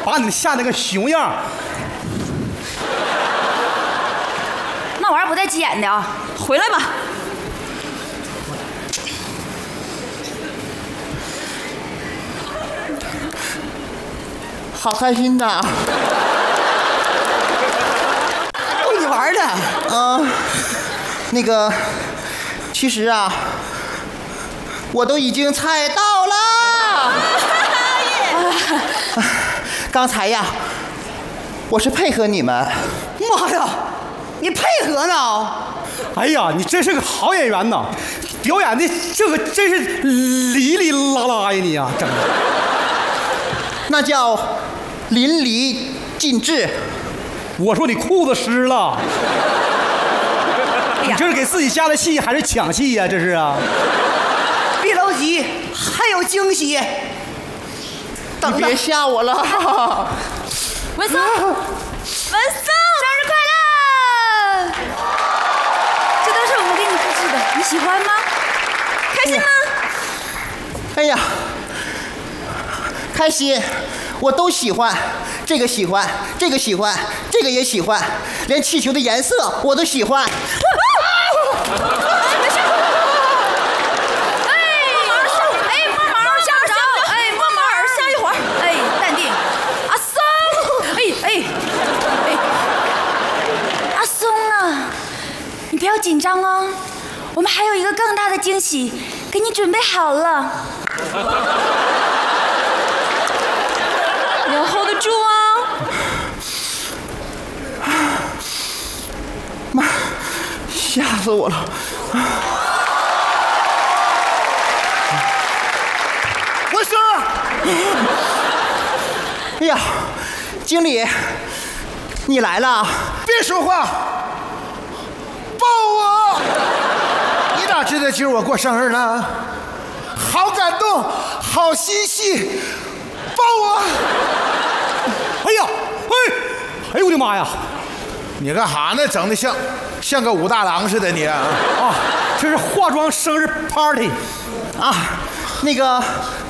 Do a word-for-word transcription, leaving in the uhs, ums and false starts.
把你吓得个熊样。 那玩意儿不带急眼的啊！回来吧。 好开心呐！ 逗你玩的。 啊，那个，其实啊，我都已经猜到了。刚才呀，我是配合你们。 妈呀，你配合呢？ 哎呀，你真是个好演员呐！表演的这个真是哩哩啦啦呀，你呀，整的。 那叫淋漓尽致。 我说你裤子湿了。你这是给自己加的戏还是抢戏呀？这是啊。 别着急，还有惊喜。 等别吓我了。 文松，文松，生日快乐！这都是我们给你布置的，你喜欢吗？开心吗？ 哎呀，开心，我都喜欢，这个喜欢，这个喜欢，这个也喜欢，连气球的颜色我都喜欢。 不要紧张哦，我们还有一个更大的惊喜给你准备好了，你要 hold 得住哦。 妈，吓死我了！ 我说， 哎呀，经理，你来了！ 别说话。抱我！你哪知道今儿我过生日呢？好感动，好欣喜！抱我！ 哎呀，哎，哎呦我的妈呀！ 你干哈呢？整的像像个武大郎似的你啊！ 啊，这是化妆生日 party 啊！那个